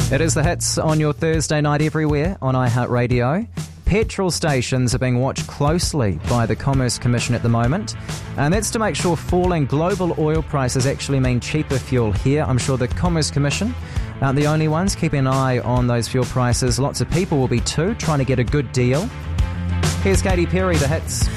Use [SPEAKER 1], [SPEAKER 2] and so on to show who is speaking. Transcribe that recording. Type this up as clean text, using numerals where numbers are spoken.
[SPEAKER 1] It is the hits on your Thursday night everywhere on iHeartRadio. Petrol stations are being watched closely by the Commerce Commission at the moment, and that's to make sure falling global oil prices actually mean cheaper fuel here. I'm sure the Commerce Commission aren't the only ones keeping an eye on those fuel prices. Lots of people will be too, trying to get a good deal. Here's Katy Perry, the hits.